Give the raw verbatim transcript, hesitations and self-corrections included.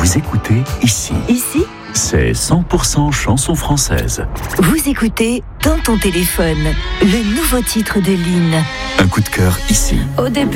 Vous écoutez ici. Ici, c'est cent pour cent chanson française. vous écoutez Dans ton téléphone, le nouveau titre de Lynn. Un coup de cœur ici. Au début